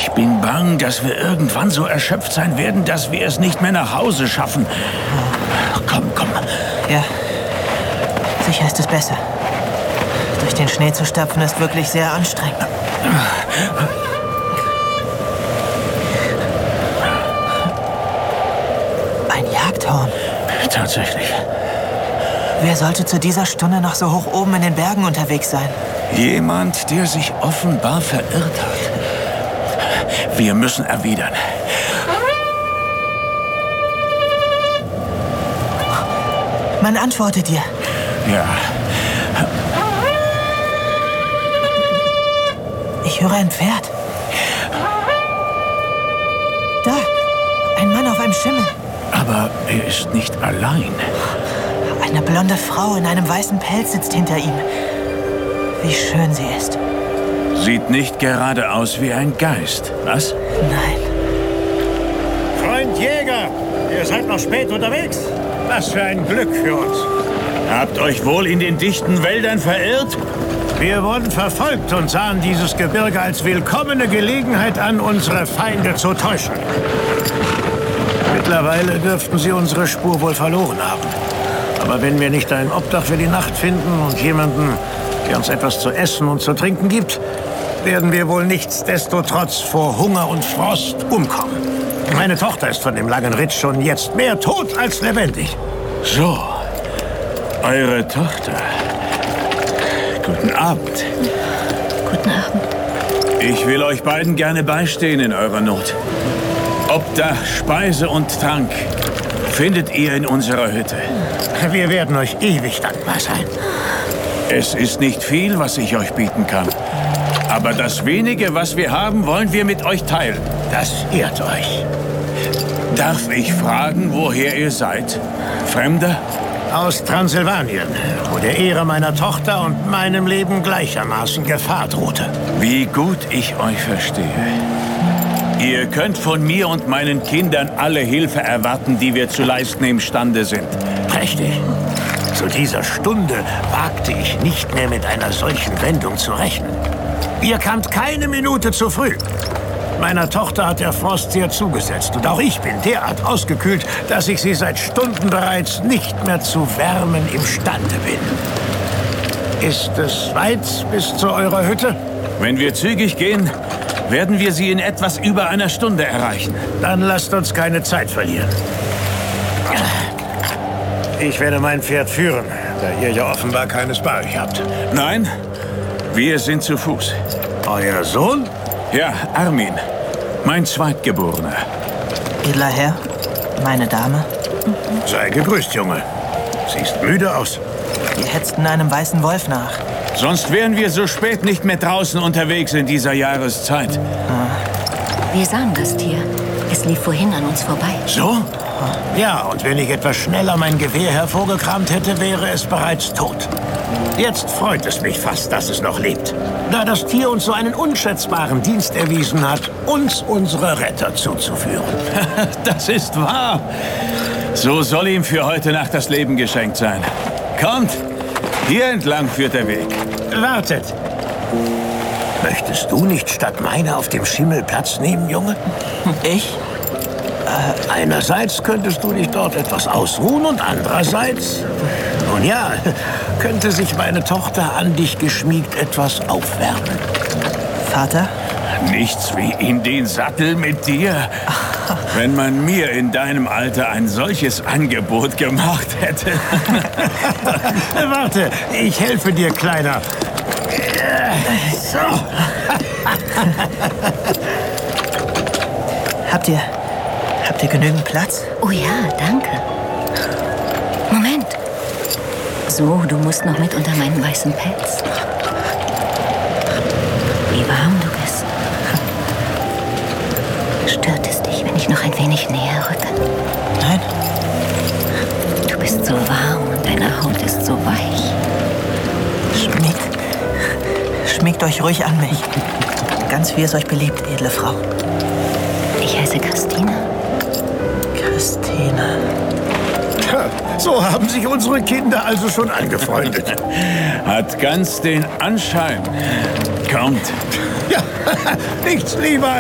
Ich bin bang, dass wir irgendwann so erschöpft sein werden, dass wir es nicht mehr nach Hause schaffen. Komm. Ja, sicher ist es besser. Durch den Schnee zu stapfen ist wirklich sehr anstrengend. Ein Jagdhorn. Tatsächlich. Wer sollte zu dieser Stunde noch so hoch oben in den Bergen unterwegs sein? Jemand, der sich offenbar verirrt hat. Wir müssen erwidern. Man antwortet dir. Ja. Ich höre ein Pferd. Da, ein Mann auf einem Schimmel. Aber er ist nicht allein. Eine blonde Frau in einem weißen Pelz sitzt hinter ihm. Wie schön sie ist. Sieht nicht gerade aus wie ein Geist, was? Nein. Freund Jäger, ihr seid noch spät unterwegs. Was für ein Glück für uns. Habt euch wohl in den dichten Wäldern verirrt? Wir wurden verfolgt und sahen dieses Gebirge als willkommene Gelegenheit an, unsere Feinde zu täuschen. Mittlerweile dürften sie unsere Spur wohl verloren haben. Aber wenn wir nicht ein Obdach für die Nacht finden und jemanden, der uns etwas zu essen und zu trinken gibt, werden wir wohl nichtsdestotrotz vor Hunger und Frost umkommen. Meine Tochter ist von dem langen Ritt schon jetzt mehr tot als lebendig. So, eure Tochter. Guten Abend. Guten Abend. Ich will euch beiden gerne beistehen in eurer Not. Obdach, Speise und Trank findet ihr in unserer Hütte. Wir werden euch ewig dankbar sein. Es ist nicht viel, was ich euch bieten kann. Aber das wenige, was wir haben, wollen wir mit euch teilen. Das ehrt euch. Darf ich fragen, woher ihr seid? Fremder? Aus Transsilvanien, wo der Ehre meiner Tochter und meinem Leben gleichermaßen Gefahr drohte. Wie gut ich euch verstehe. Ihr könnt von mir und meinen Kindern alle Hilfe erwarten, die wir zu leisten imstande sind. Prächtig. Zu dieser Stunde wagte ich nicht mehr mit einer solchen Wendung zu rechnen. Ihr kamt keine Minute zu früh. Meiner Tochter hat der Frost sehr zugesetzt und auch ich bin derart ausgekühlt, dass ich sie seit Stunden bereits nicht mehr zu wärmen imstande bin. Ist es weit bis zu eurer Hütte? Wenn wir zügig gehen, werden wir sie in etwas über einer Stunde erreichen. Dann lasst uns keine Zeit verlieren. Ich werde mein Pferd führen, da ihr ja offenbar keines bei euch habt. Nein, wir sind zu Fuß. Euer Sohn? Ja, Armin, mein Zweitgeborener. Edler Herr, meine Dame. Sei gegrüßt, Junge. Siehst müde aus. Wir hetzten einem weißen Wolf nach. Sonst wären wir so spät nicht mehr draußen unterwegs in dieser Jahreszeit. Wir sahen das Tier. Es lief vorhin an uns vorbei. So? Ja, und wenn ich etwas schneller mein Gewehr hervorgekramt hätte, wäre es bereits tot. Jetzt freut es mich fast, dass es noch lebt. Da das Tier uns so einen unschätzbaren Dienst erwiesen hat, uns unsere Retter zuzuführen. Das ist wahr. So soll ihm für heute Nacht das Leben geschenkt sein. Kommt, hier entlang führt der Weg. Wartet! Möchtest du nicht statt meiner auf dem Schimmel Platz nehmen, Junge? Ich? Einerseits könntest du dich dort etwas ausruhen und andererseits, nun ja, könnte sich meine Tochter an dich geschmiegt etwas aufwärmen. Vater? Nichts wie in den Sattel mit dir. Wenn man mir in deinem Alter ein solches Angebot gemacht hätte. Warte, ich helfe dir, Kleiner. So. Habt ihr genügend Platz? Oh ja, danke. Moment. So, du musst noch mit unter meinen weißen Pelz. Wie warm du bist. Stört es dich, wenn ich noch ein wenig näher rücke? Nein. Du bist so warm und deine Haut ist so weich. Schmiegt euch ruhig an mich. Ganz wie es euch beliebt, edle Frau. Ich heiße Christina. Christina. So haben sich unsere Kinder also schon angefreundet. Hat ganz den Anschein. Kommt. Ja, nichts lieber